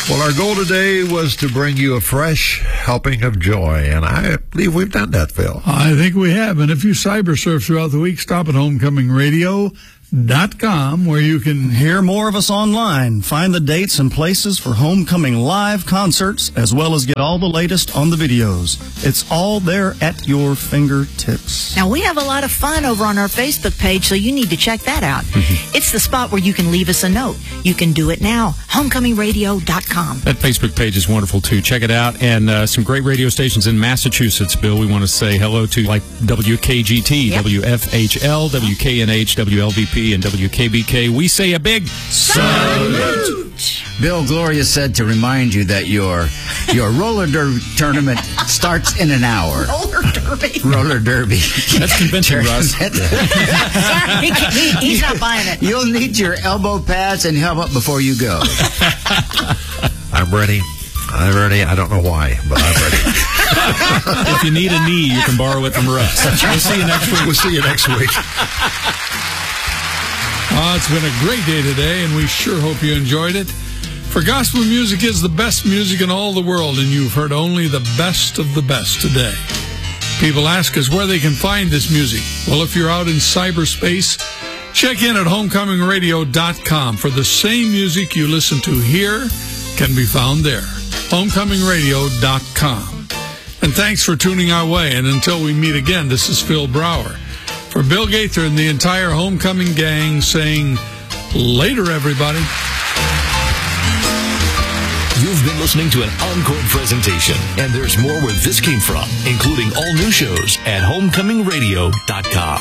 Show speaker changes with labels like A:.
A: Well, our goal today was to bring you a fresh helping of joy, and I believe we've done that, Phil.
B: I think we have. And if you cyber surf throughout the week, stop at homecomingradio.com, where you can
C: hear more of us online, find the dates and places for Homecoming live concerts, as well as get all the latest on the videos. It's all there at your fingertips.
D: Now, we have a lot of fun over on our Facebook page, so you need to check that out. It's the spot where you can leave us a note. You can do it now. Homecomingradio.com.
E: That Facebook page is wonderful, too. Check it out. And some great radio stations in Massachusetts, Bill. We want to say hello to, like, WKGT, WFHL, WKNH, WLVP, and WKBK. We say a big salute!
F: Bill, Gloria said to remind you that your roller derby tournament starts in an hour. Roller derby.
E: That's convincing, Russ.
D: Sorry, he's not buying it.
F: You'll need your elbow pads and helmet before you go.
A: I'm ready. I don't know why, but I'm ready.
E: If you need a knee, you can borrow it from Russ. We'll see you next week.
A: We'll see you next week.
B: It's been a great day today, and we sure hope you enjoyed it. For gospel music is the best music in all the world, and you've heard only the best of the best today. People ask us where they can find this music. Well, if you're out in cyberspace, check in at homecomingradio.com, for the same music you listen to here can be found there. homecomingradio.com. And thanks for tuning our way. And until we meet again, this is Phil Brower. For Bill Gaither and the entire Homecoming gang saying, later, everybody.
G: You've been listening to an encore presentation, and there's more where this came from, including all new shows at homecomingradio.com.